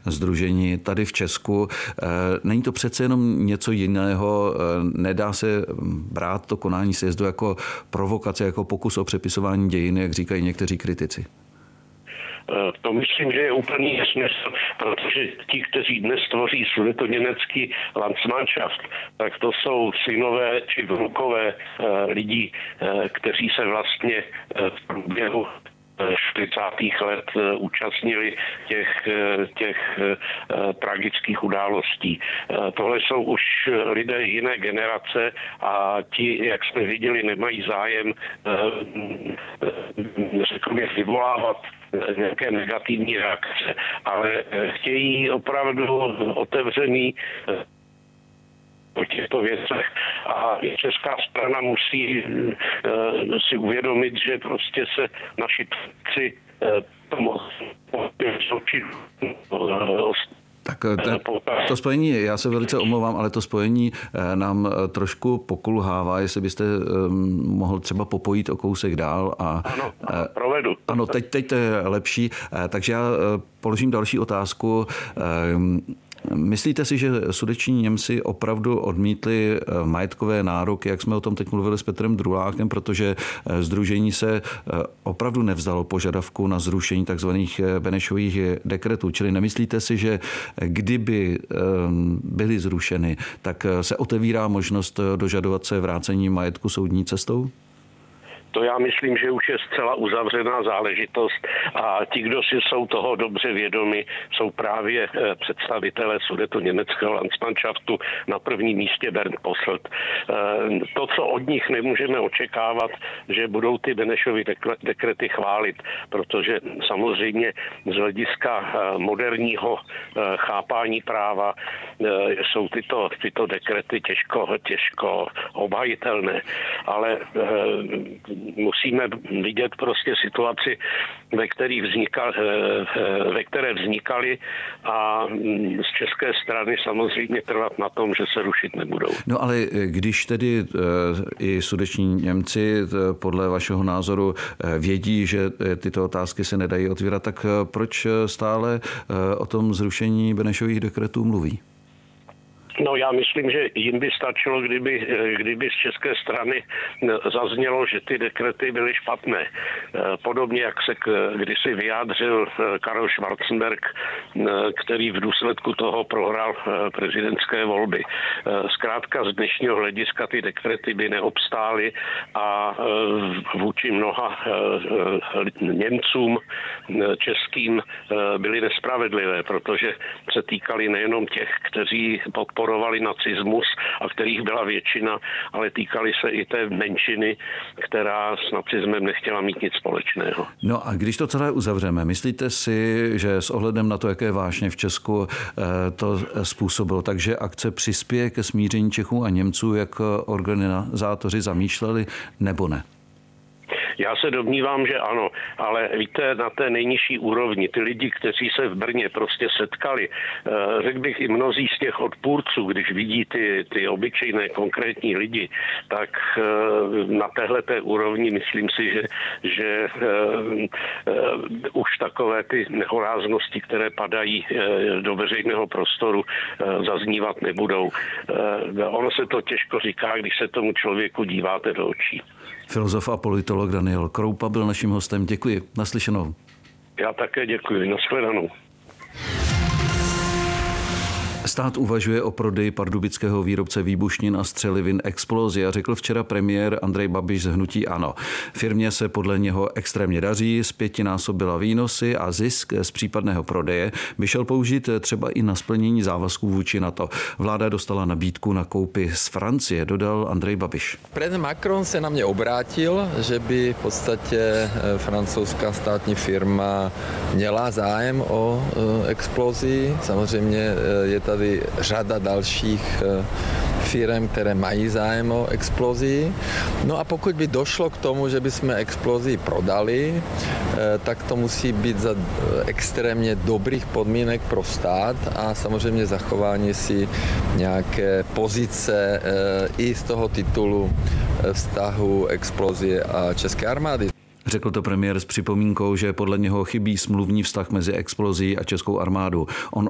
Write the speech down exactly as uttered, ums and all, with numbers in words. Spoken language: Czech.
sdružení tady v Česku. Není to přece jenom něco jiného? Nedá se brát to konání sjezdu jako provokace, jako pokus o přepisování dějin, jak říkají někteří kritici? To myslím, že je úplný nesmysl, protože ti, kteří dnes tvoří sudetoněmecký Landsmannschaft, tak to jsou synové či vnukové lidí, kteří se vlastně v průběhu čtyřicátých let účastnili těch, těch tragických událostí. Tohle jsou už lidé jiné generace a ti, jak jsme viděli, nemají zájem, řekl bych, vyvolávat nějaké negativní reakce, ale chtějí opravdu otevřený o těchto věcech. A česká strana musí uh, si uvědomit, že prostě se naši předci tomu tak to spojení, já se velice omlouvám, ale to spojení nám trošku pokulhává, jestli byste mohl třeba popojit o kousek dál. A, ano, provedu. Ano, teď, teď to je lepší. Takže já položím další otázku. Myslíte si, že sudeční Němci opravdu odmítli majetkové nároky, jak jsme o tom teď mluvili s Petrem Drulákem, protože sdružení se opravdu nevzdalo požadavku na zrušení takzvaných Benešových dekretů? Čili nemyslíte si, že kdyby byly zrušeny, tak se otevírá možnost dožadovat se vrácení majetku soudní cestou? To já myslím, že už je zcela uzavřená záležitost a ti, kdo si jsou toho dobře vědomi, jsou právě představitelé sudetoněmeckého Landsmannschaftu, na prvním místě Bernd Posselt. To, co od nich nemůžeme očekávat, že budou ty Benešovy dekrety chválit, protože samozřejmě z hlediska moderního chápání práva jsou tyto, tyto dekrety těžko, těžko obhajitelné, ale musíme vidět prostě situaci, ve, který vznikal, ve které vznikaly a z české strany samozřejmě trvat na tom, že se rušit nebudou. No ale když tedy i sudeční Němci podle vašeho názoru vědí, že tyto otázky se nedají otvírat, tak proč stále o tom zrušení Benešových dekretů mluví? No já myslím, že jim by stačilo, kdyby, kdyby z české strany zaznělo, že ty dekrety byly špatné. Podobně, jak se kdysi vyjádřil Karel Schwarzenberg, který v důsledku toho prohrál prezidentské volby. Zkrátka z dnešního hlediska ty dekrety by neobstály a vůči mnoha Němcům českým byly nespravedlivé, protože se týkaly nejenom těch, kteří podporovali podporovali nacismus a kterých byla většina, ale týkali se i té menšiny, která s nacismem nechtěla mít nic společného. No a když to celé uzavřeme, myslíte si, že s ohledem na to, jaké vášně v Česku to způsobilo, takže akce přispěje ke smíření Čechů a Němců, jak organizátoři zamýšleli, nebo ne? Já se domnívám, že ano, ale víte, na té nejnižší úrovni, ty lidi, kteří se v Brně prostě setkali, řekl bych i mnozí z těch odpůrců, když vidí ty, ty obyčejné konkrétní lidi, tak na téhleté úrovni myslím si, že, že uh, už takové ty nehoráznosti, které padají uh, do veřejného prostoru, uh, zaznívat nebudou. Uh, ono se to těžko říká, když se tomu člověku díváte do očí. Filozof a politolog Daniel Kroupa byl naším hostem. Děkuji. Naslyšenou. Já také děkuji. Nashledanou. Stát uvažuje o prodeji pardubického výrobce výbušnin a střelivin Explozia, řekl včera premiér Andrej Babiš z hnutí ANO. Firmě se podle něho extrémně daří, zpětinásobila výnosy a zisk z případného prodeje by šel použít třeba i na splnění závazků vůči NATO. Vláda dostala nabídku na koupi z Francie, dodal Andrej Babiš. Prezident Macron se na mě obrátil, že by v podstatě francouzská státní firma měla zájem o Explozii. Samozřejmě je tady řada dalších firem, které mají zájem o Explozii. No a pokud by došlo k tomu, že bychom Explozii prodali, tak to musí být za extrémně dobrých podmínek pro stát a samozřejmě zachování si nějaké pozice i z toho titulu vztahu Explozie a České armády. Řekl to premiér s připomínkou, že podle něho chybí smluvní vztah mezi Explozí a Českou armádou. On